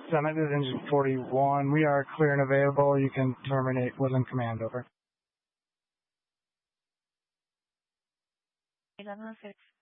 Summit, this is Engine 41. We are clear and available. You can terminate Woodland Command, over. 1106.